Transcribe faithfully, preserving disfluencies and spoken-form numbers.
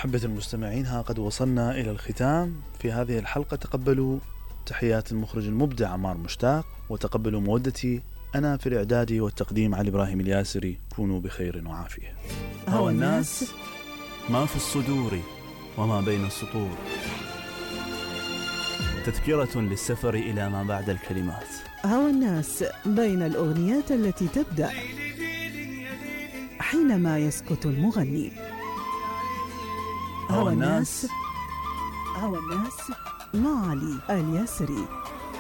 أحبة المستمعين، ها قد وصلنا إلى الختام في هذه الحلقة. تقبلوا تحيات المخرج المبدع عمار مشتاق، وتقبلوا مودتي أنا في الإعداد والتقديم علي إبراهيم الياسري. كونوا بخير وعافية. هوى الناس ما في الصدور وما بين السطور، تذكرة للسفر إلى ما بعد الكلمات. هوى الناس بين الأغنيات التي تبدأ حينما يسكت المغني. هوى الناس هوى الناس مع علي الياسري.